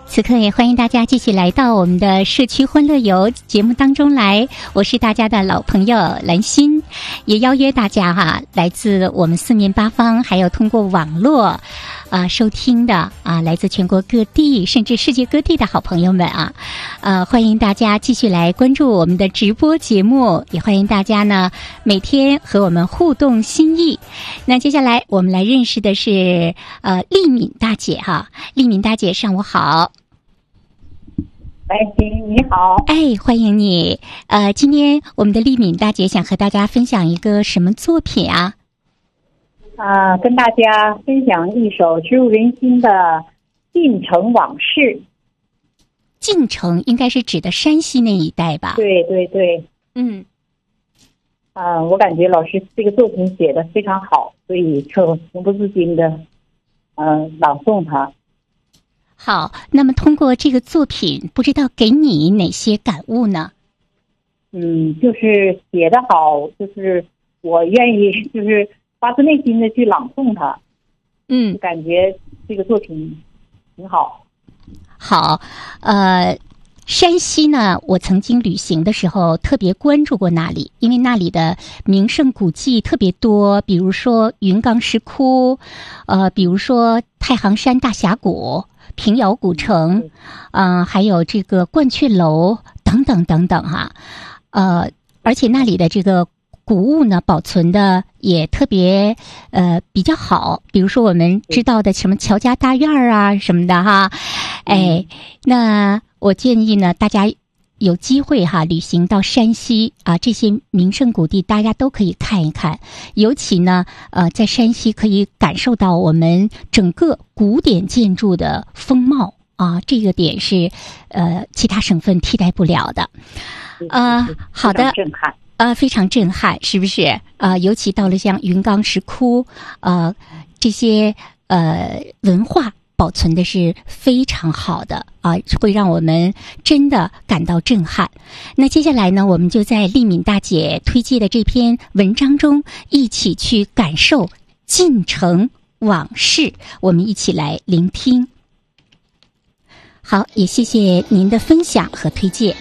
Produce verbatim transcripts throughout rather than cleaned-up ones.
此刻也欢迎大家继续来到我们的社区欢乐游节目当中来，我是大家的老朋友兰心，也邀约大家哈，来自我们四面八方，还有通过网络啊收听的啊，来自全国各地甚至世界各地的好朋友们啊，呃，欢迎大家继续来关注我们的直播节目，也欢迎大家呢每天和我们互动心意。那接下来我们来认识的是呃丽敏大姐哈，丽敏大姐上午好。 白欣你好， 哎，欢迎你。呃，今天我们的丽敏大姐想和大家分享一个什么作品啊？ 啊、呃，跟大家分享一首植入人心的《晋城往事》。 晋城应该是指的山西那一带吧？ 对对对， 嗯。 啊、呃，我感觉老师这个作品写得非常好，所以就情不自禁的，嗯、呃，朗诵它。 好，那么通过这个作品，不知道给你哪些感悟呢？ 嗯，就是写得好，就是我愿意，就是发自内心的去朗诵它。 嗯， 感觉这个作品挺好。 好，呃，山西呢，我曾经旅行的时候特别关注过那里，因为那里的名胜古迹特别多，比如说云冈石窟，呃，比如说太行山大峡谷。平遥古城，啊、呃，还有这个鹳雀楼等等等等哈、啊，呃，而且那里的这个古物呢，保存的也特别呃比较好，比如说我们知道的什么乔家大院啊什么的哈，哎，那我建议呢，大家有机会哈，旅行到山西啊，这些名胜古地大家都可以看一看。尤其呢，呃，在山西可以感受到我们整个古典建筑的风貌啊，这个点是呃其他省份替代不了的。呃，好的， 震撼， 呃，非常震撼，是不是？啊、呃，尤其到了像云冈石窟，呃，这些呃文化。保存的是非常好的啊，会让我们真的感到震撼。那接下来呢，我们就在丽敏大姐推荐的这篇文章中，一起去感受晋城往事，我们一起来聆听。好，也谢谢您的分享和推荐。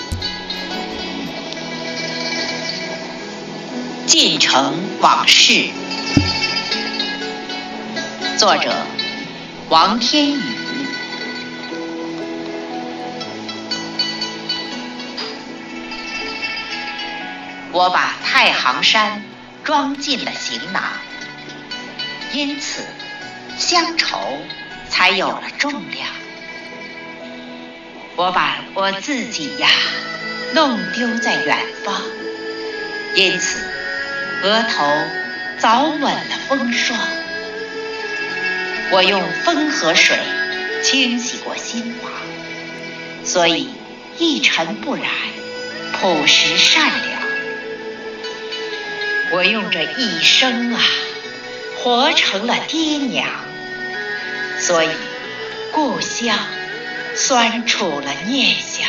晋城往事，作者王天宇。我把太行山装进了行囊，因此乡愁才有了重量。我把我自己呀弄丢在远方，因此额头早吻了风霜。我用风和水清洗过心房，所以一尘不染，朴实善良。我用这一生啊，活成了爹娘，所以故乡酸楚了念想。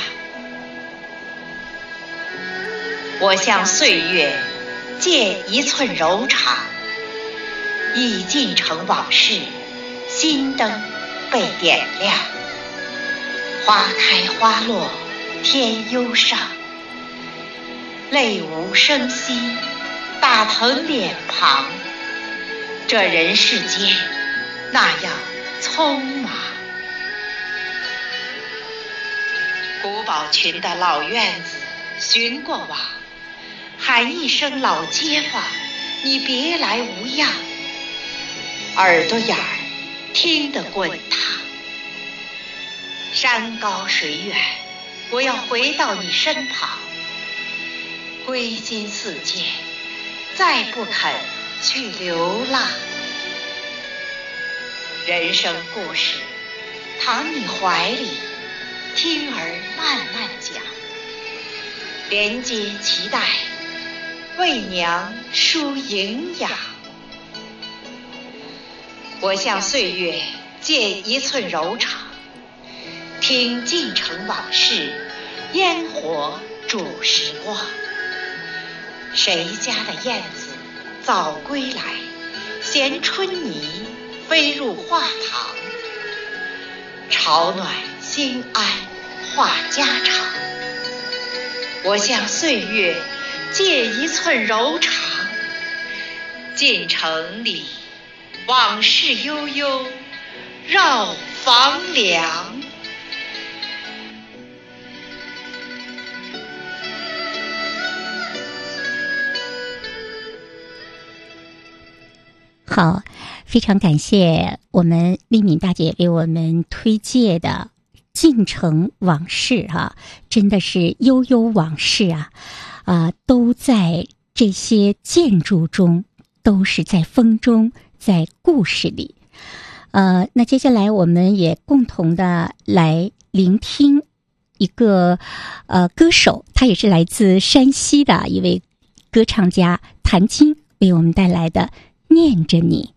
我向岁月借一寸柔肠，忆晋城往事，心灯被点亮。花开花落天忧伤，泪无声息打疼脸庞。这人世间那样匆忙。古堡群的老院子寻过往，喊一声老街坊，你别来无恙。耳朵眼儿听得滚烫。山高水远，我要回到你身旁，归心似箭，再不肯去流浪。人生故事躺你怀里，听儿慢慢讲，连接脐带，为娘输营养。我向岁月借一寸柔肠，听晋城往事，烟火煮时光。谁家的燕子早归来，衔春泥飞入画堂。潮暖心安话家常。我向岁月借一寸柔肠，进城里往事悠悠绕房梁。 好，非常感谢我们丽敏大姐给我们推荐的晋城往事啊，真的是悠悠往事啊，啊、呃，都在这些建筑中，都是在风中，在故事里。呃，那接下来我们也共同的来聆听一个呃歌手，他也是来自山西的一位歌唱家谭晶为我们带来的《念着你》。